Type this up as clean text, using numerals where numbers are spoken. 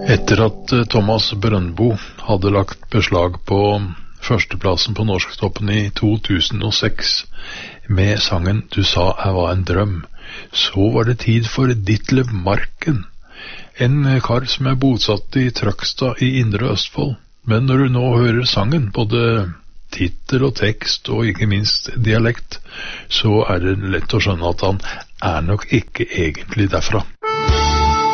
Etter at Thomas Brøndbo hadde lagt beslag på førsteplassen på Norsktoppen i 2006 med sangen «Du sa jeg var en drøm», så var det tid for Ditlev Marken, en kar som er bosatt i Trøgstad i Indre Østfold. Men når du nå hører sangen, både titel og tekst og ikke minst dialekt, så er det lett å skjønne at han er nok ikke egentlig derfra.